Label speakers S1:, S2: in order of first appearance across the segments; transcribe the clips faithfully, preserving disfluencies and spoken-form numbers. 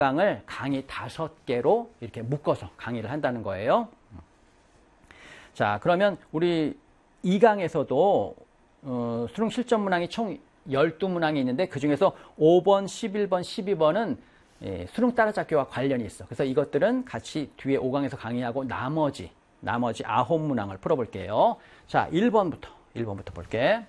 S1: 강을 강의 다섯 개로 이렇게 묶어서 강의를 한다는 거예요. 자, 그러면 우리 이 강에서도 어, 수능 실전 문항이 총 열두 문항이 있는데 그 중에서 오 번, 십일 번, 십이 번은 예, 수능 따라잡기와 관련이 있어. 그래서 이것들은 같이 뒤에 오 강에서 강의하고 나머지 나머지 아홉 문항을 풀어볼게요. 자, 일 번부터 일 번부터 볼게.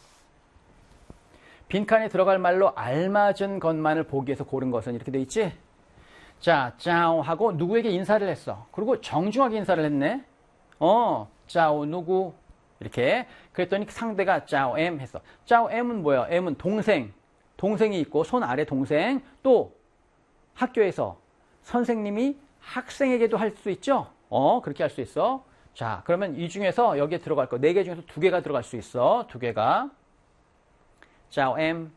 S1: 빈칸에 들어갈 말로 알맞은 것만을 보기 위해서 고른 것은 이렇게 돼 있지? 자, 짜오 하고 누구에게 인사를 했어. 그리고 정중하게 인사를 했네. 어, 짜오 누구? 이렇게. 그랬더니 상대가 짜오 엠 했어. 짜오 엠은 뭐야? 엠은 동생. 동생이 있고 손 아래 동생. 또 학교에서 선생님이 학생에게도 할 수 있죠? 어, 그렇게 할 수 있어. 자, 그러면 이 중에서 여기에 들어갈 거 네 개 중에서 두 개가 들어갈 수 있어. 두 개가. 짜오 엠.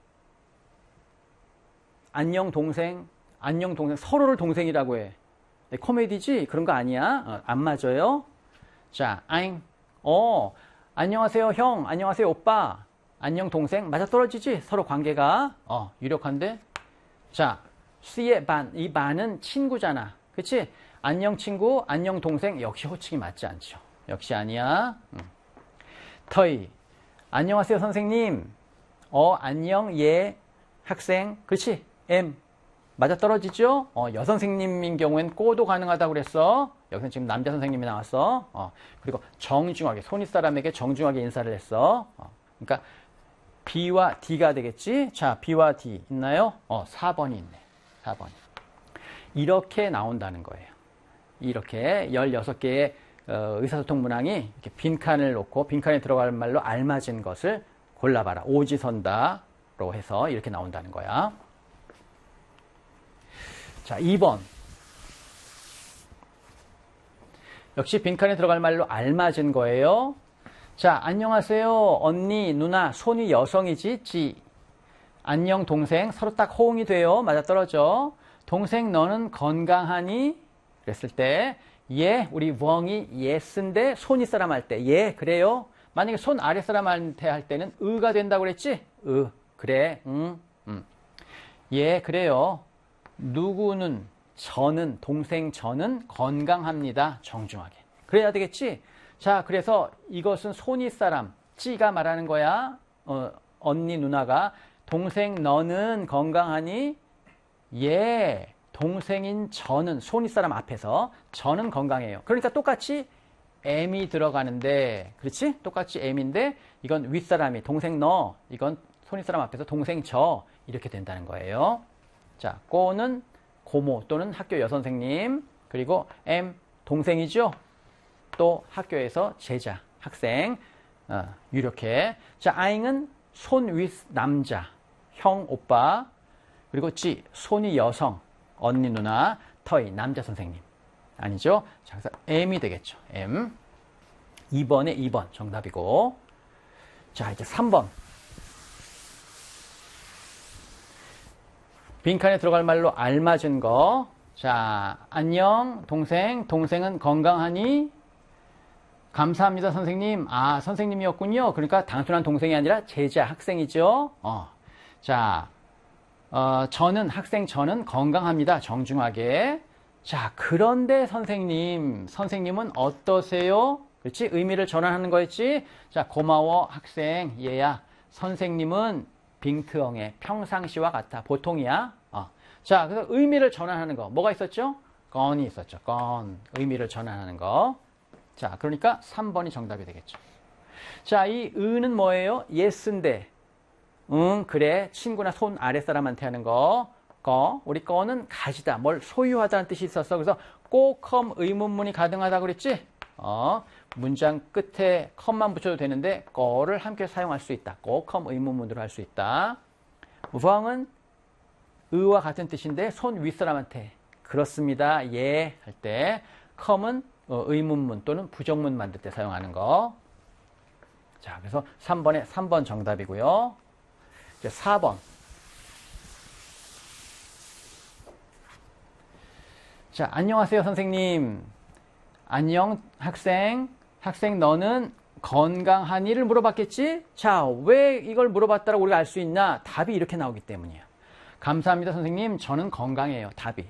S1: 안녕 동생. 안녕 동생. 서로를 동생이라고 해. 코미디지? 그런 거 아니야. 어, 안 맞아요. 자, 아잉. 어, 안녕하세요 형. 안녕하세요 오빠. 안녕 동생. 맞아 떨어지지? 서로 관계가. 어, 유력한데. 자, C의 반. 이 반은 친구잖아. 그치? 안녕 친구, 안녕 동생. 역시 호칭이 맞지 않죠. 역시 아니야. 음. 터이. 안녕하세요 선생님. 어, 안녕 예 학생. 그렇지? M. 맞아 떨어지죠? 어, 여선생님인 경우엔 꼬도 가능하다고 그랬어. 여기서 지금 남자 선생님이 나왔어. 어, 그리고 정중하게, 손윗사람에게 정중하게 인사를 했어. 어, 그러니까 B와 D가 되겠지? 자, B와 D 있나요? 어, 사 번이 있네. 사 번이. 이렇게 나온다는 거예요. 이렇게 열여섯 개의 어, 의사소통 문항이 이렇게 빈칸을 놓고 빈칸에 들어갈 말로 알맞은 것을 골라봐라. 오지선다로 해서 이렇게 나온다는 거야. 자, 이 번. 역시 빈칸에 들어갈 말로 알맞은 거예요. 자, 안녕하세요. 언니, 누나, 손이 여성이지? 지. 안녕, 동생. 서로 딱 호응이 돼요. 맞아떨어져. 동생, 너는 건강하니? 그랬을 때, 예, 우리 웡이 예스인데 손 윗사람 할 때, 예, 그래요. 만약에 손 아랫사람한테 할 때는 으가 된다고 그랬지? 으, 그래, 응, 응. 예, 그래요. 누구는, 저는, 동생 저는 건강합니다. 정중하게. 그래야 되겠지? 자, 그래서 이것은 손윗사람, 찌가 말하는 거야. 어, 언니, 누나가. 동생, 너는 건강하니? 예, 동생인 저는, 손윗사람 앞에서 저는 건강해요. 그러니까 똑같이 M이 들어가는데, 그렇지? 똑같이 M인데, 이건 윗사람이, 동생 너, 이건 손윗사람 앞에서 동생 저, 이렇게 된다는 거예요. 자, 꼬는 고모 또는 학교 여선생님, 그리고 M, 동생이죠? 또 학교에서 제자, 학생, 어, 유력해. 자, 아잉은 손 윗 남자, 형, 오빠, 그리고 지, 손이 여성, 언니, 누나, 터이, 남자 선생님. 아니죠? 자, 그래서 M이 되겠죠. M. 이 번에 이 번 정답이고. 자, 이제 삼 번. 빈칸에 들어갈 말로 알맞은 거. 자, 안녕, 동생. 동생은 건강하니? 감사합니다, 선생님. 아, 선생님이었군요. 그러니까 단순한 동생이 아니라 제자, 학생이죠. 어. 자, 어, 저는, 학생 저는 건강합니다. 정중하게. 자, 그런데 선생님, 선생님은 어떠세요? 그렇지? 의미를 전환하는 거였지? 자, 고마워, 학생. 얘야, 선생님은 빙트엉의 평상시와 같아. 보통이야. 어. 자, 그래서 의미를 전환하는 거. 뭐가 있었죠? 건이 있었죠. 건. 의미를 전환하는 거. 자, 그러니까 삼 번이 정답이 되겠죠. 자, 이 의는 뭐예요? 예스인데. 응, 그래. 친구나 손 아랫사람한테 하는 거. 거. 우리 거는 가지다. 뭘 소유하다는 뜻이 있었어. 그래서 꼭, 컴, 의문문이 가능하다고 그랬지? 어, 문장 끝에 컴만 붙여도 되는데 거를 함께 사용할 수 있다. 꼭, 컴, 의문문으로 할 수 있다. 무방은 의와 같은 뜻인데 손 윗사람한테 그렇습니다. 예 할 때 컴은 의문문 또는 부정문 만들 때 사용하는 거. 자, 그래서 삼 번에 삼 번 정답이고요. 이제 사 번. 자, 안녕하세요, 선생님. 안녕, 학생. 학생, 너는 건강하니를 물어봤겠지? 자, 왜 이걸 물어봤다라고 우리가 알 수 있나? 답이 이렇게 나오기 때문이야. 감사합니다, 선생님. 저는 건강해요. 답이.